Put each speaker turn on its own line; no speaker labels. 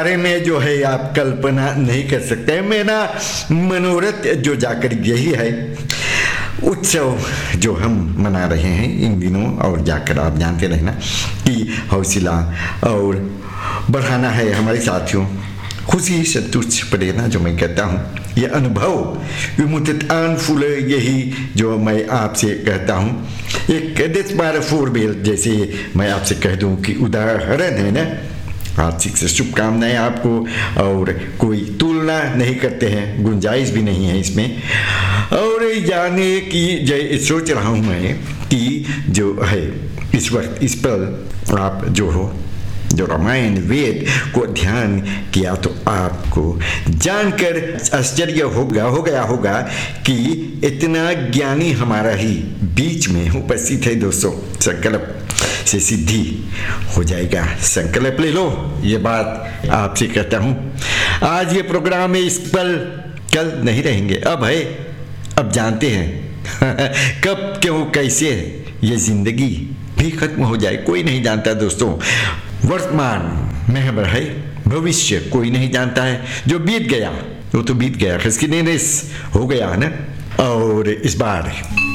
बारे में जो है आप कल्पना नहीं कर सकते। मेरा मनोरथ जो जाकर यही है, उत्सव जो हम मना रहे हैं इन दिनों, और जाकर आप जानते रहना कि हौसला और बढ़ाना है हमारे साथियों, खुशी संतुष्ट प्रेरणा जो मैं कहता हूँ, ये अनुभव विमुक्त आनफुल, यही जो मैं आपसे कहता हूँ। एक 10-12 फोरबेल जैसे मैं आपसे कह दूँ कि उदाहरण है ना, हार्दिक से शुभकामनाएं आपको, और कोई तुलना नहीं करते हैं, गुंजाइश भी नहीं है इसमें। और जाने की सोच रहा हूँ मैं कि जो है इस वक्त इस पल आप जो रामायण वेद को ध्यान किया तो आपको जानकर आश्चर्य हो गया होगा कि इतना ज्ञानी हमारा ही बीच में उपस्थित है दोस्तों। संकल्प से सिद्धि हो जाएगा, संकल्प ले लो, ये बात आपसे कहता हूँ। आज ये प्रोग्राम है, इस पल कल नहीं रहेंगे, अब है, अब जानते हैं कब क्यों कैसे ये जिंदगी भी खत्म हो जाए कोई नहीं जानता दोस्तों। वर्तमान में है, भविष्य कोई नहीं जानता है। जो बीत गया वो तो बीत गया, खिसकी हो गया है ना। और इस बार